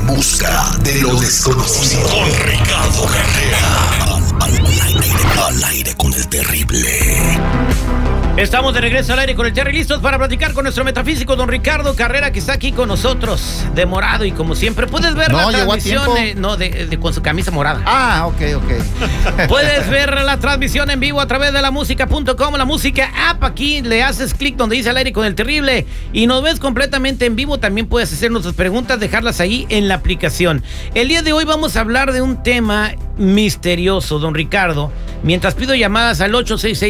busca de lo desconocido. Con Ricardo Carrera. Al aire con el terrible. Estamos de regreso al aire con el Terry, listos para platicar con nuestro metafísico don Ricardo Carrera, que está aquí con nosotros, de morado, y como siempre puedes ver la transmisión con su camisa morada. Ah, ok. Puedes ver la transmisión en vivo a través de lamusica.com, la música app. Aquí le haces clic donde dice al aire con el terrible y nos ves completamente en vivo. También puedes hacernos tus preguntas, dejarlas ahí en la aplicación. El día de hoy vamos a hablar de un tema misterioso, don Ricardo. Mientras pido llamadas al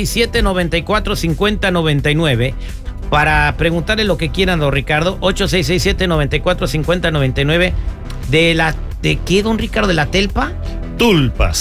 8667-945099 para preguntarle lo que quieran, don Ricardo. 8667-945099. ¿De qué, don Ricardo? ¿De la telpa? Tulpa.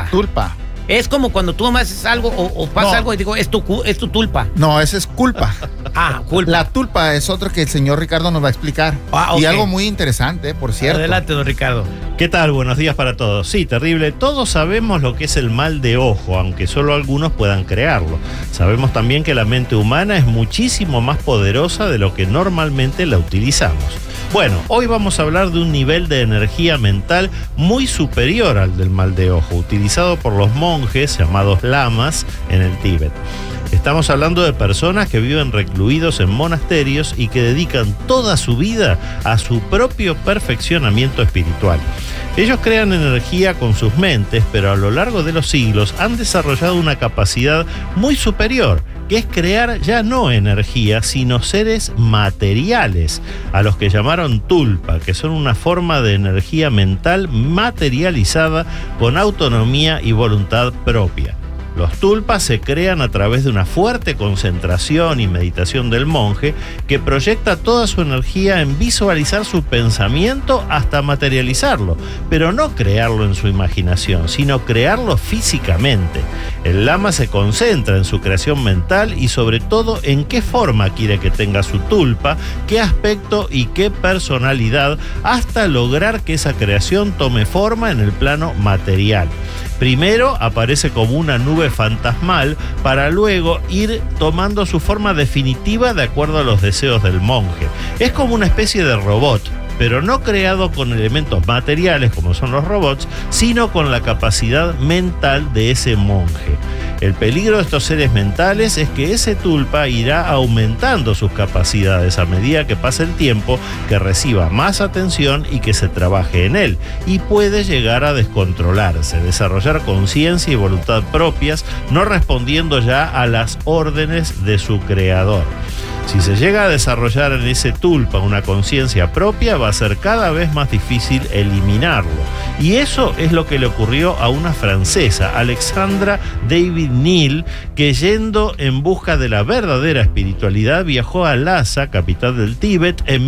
Es como cuando tú haces algo o pasa algo y digo, es tu tulpa. No, esa es culpa. Culpa. La tulpa es otra que el señor Ricardo nos va a explicar. Okay. Y algo muy interesante, por cierto. Adelante, don Ricardo. ¿Qué tal? Buenos días para todos. Sí, terrible. Todos sabemos lo que es el mal de ojo, aunque solo algunos puedan crearlo. Sabemos también que la mente humana es muchísimo más poderosa de lo que normalmente la utilizamos. Bueno, hoy vamos a hablar de un nivel de energía mental muy superior al del mal de ojo, utilizado por los monjes llamados lamas en el Tíbet. Estamos hablando de personas que viven recluidos en monasterios y que dedican toda su vida a su propio perfeccionamiento espiritual. Ellos crean energía con sus mentes, pero a lo largo de los siglos han desarrollado una capacidad muy superior, que es crear ya no energía, sino seres materiales, a los que llamaron tulpa, que son una forma de energía mental materializada con autonomía y voluntad propia. Los tulpas se crean a través de una fuerte concentración y meditación del monje que proyecta toda su energía en visualizar su pensamiento hasta materializarlo, pero no crearlo en su imaginación, sino crearlo físicamente. El lama se concentra en su creación mental y sobre todo en qué forma quiere que tenga su tulpa, qué aspecto y qué personalidad, hasta lograr que esa creación tome forma en el plano material. Primero aparece como una nube fantasmal para luego ir tomando su forma definitiva de acuerdo a los deseos del monje. Es como una especie de robot, pero no creado con elementos materiales como son los robots, sino con la capacidad mental de ese monje. El peligro de estos seres mentales es que ese tulpa irá aumentando sus capacidades a medida que pase el tiempo, que reciba más atención y que se trabaje en él, y puede llegar a descontrolarse, desarrollar conciencia y voluntad propias, no respondiendo ya a las órdenes de su creador. Si se llega a desarrollar en ese tulpa una conciencia propia, va a ser cada vez más difícil eliminarlo. Y eso es lo que le ocurrió a una francesa, Alexandra David Neal, que yendo en busca de la verdadera espiritualidad viajó a Lhasa, capital del Tíbet, en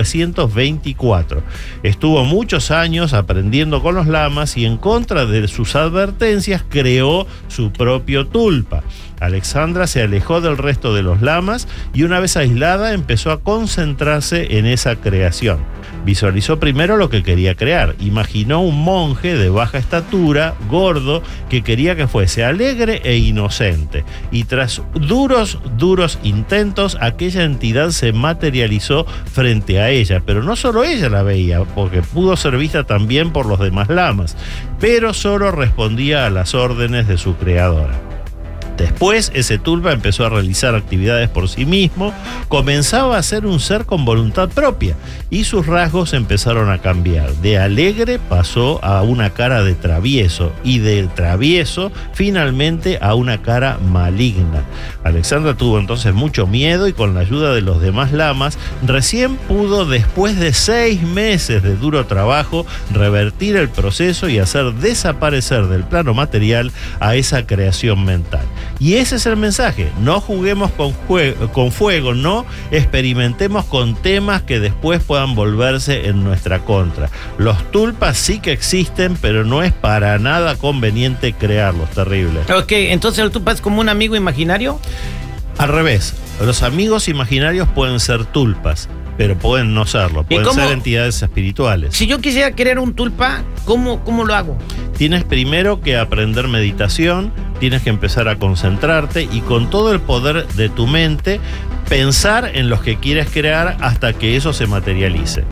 1924. Estuvo muchos años aprendiendo con los lamas y en contra de sus advertencias creó su propio tulpa. Alexandra se alejó del resto de los lamas y una vez aislada empezó a concentrarse en esa creación. Visualizó primero lo que quería crear. Imaginó un monje de baja estatura, gordo, que quería que fuese alegre e inocente. Y tras duros intentos, aquella entidad se materializó frente a ella. Pero no solo ella la veía, porque pudo ser vista también por los demás lamas, pero solo respondía a las órdenes de su creadora. Después, ese tulpa empezó a realizar actividades por sí mismo, comenzaba a ser un ser con voluntad propia y sus rasgos empezaron a cambiar. De alegre pasó a una cara de travieso y de travieso finalmente a una cara maligna. Alexandra tuvo entonces mucho miedo y con la ayuda de los demás lamas recién pudo, después de 6 meses de duro trabajo, revertir el proceso y hacer desaparecer del plano material a esa creación mental. Y ese es el mensaje: no juguemos con fuego, no experimentemos con temas que después puedan volverse en nuestra contra. Los tulpas sí que existen, pero no es para nada conveniente crearlos, terrible. Ok, entonces el tulpa es como un amigo imaginario. Al revés, los amigos imaginarios pueden ser tulpas, pero pueden no serlo, pueden ser entidades espirituales. Si yo quisiera crear un tulpa, ¿cómo lo hago? Tienes primero que aprender meditación, tienes que empezar a concentrarte y con todo el poder de tu mente pensar en los que quieres crear hasta que eso se materialice.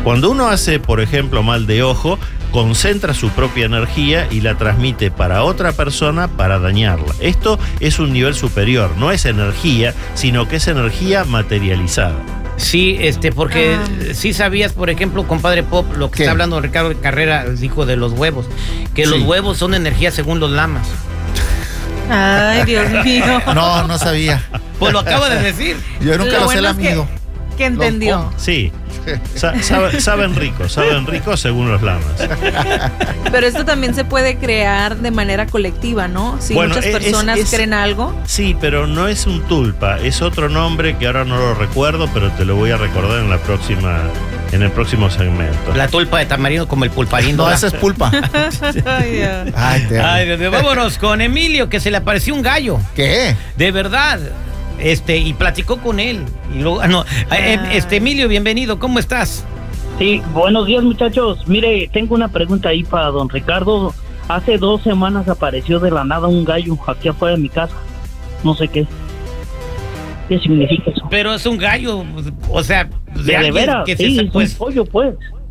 Cuando uno hace, por ejemplo, mal de ojo, concentra su propia energía y la transmite para otra persona para dañarla. Esto es un nivel superior, no es energía, sino que es energía materializada. Sí, porque sí sabías, por ejemplo, compadre Pop, lo que ¿Qué? está hablando Ricardo Carrera, dijo de los huevos, que los Sí. huevos son energía según los lamas. Ay, Dios mío. No, no sabía. Pues lo acaba de decir. Yo nunca Lo lo sé el bueno es que- amigo. ¿Qué entendió? Sí, saben rico según los lamas. Pero esto también se puede crear de manera colectiva, ¿no? Si Bueno, muchas personas creen algo. Sí, pero no es un tulpa, es otro nombre que ahora no lo recuerdo, pero te lo voy a recordar en el próximo segmento. La tulpa de tamarindo como el pulparindo. No, esa es pulpa. Ay, Dios. Ay, te amo. Ay, Dios mío. Vámonos con Emilio, que se le apareció un gallo. ¿Qué? De verdad. Y platicó con él. Y luego, Emilio, bienvenido. ¿Cómo estás? Sí, buenos días muchachos. Mire, tengo una pregunta ahí para don Ricardo. Hace 2 semanas apareció de la nada un gallo aquí afuera de mi casa. No sé qué. ¿Qué significa eso? Pero es un gallo, o sea, De alguien veras, que sí, se es pues, un pollo, pues.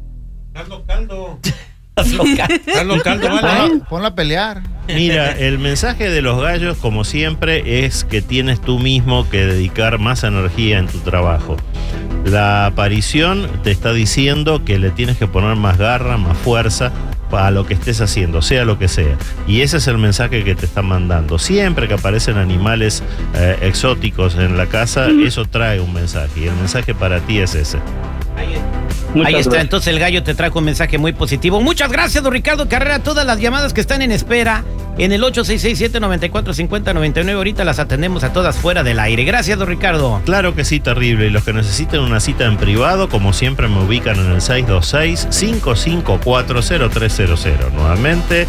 Ponla a pelear. Mira, el mensaje de los gallos, como siempre, es que tienes tú mismo que dedicar más energía en tu trabajo. La aparición te está diciendo que le tienes que poner más garra, más fuerza a lo que estés haciendo, sea lo que sea. Y ese es el mensaje que te están mandando. Siempre que aparecen animales exóticos en la casa, eso trae un mensaje. Y el mensaje para ti es ese. Muchas ahí está, gracias. entonces el gallo te trajo un mensaje muy positivo. Muchas gracias, don Ricardo Carrera. Todas las llamadas que están en espera en el 8667-945099, ahorita las atendemos a todas fuera del aire. Gracias, don Ricardo. Claro que sí, terrible. Y los que necesiten una cita en privado, como siempre, me ubican en el 626-554-0300. Nuevamente,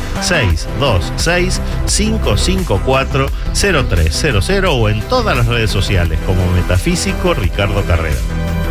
626-554-0300 o en todas las redes sociales como Metafísico Ricardo Carrera.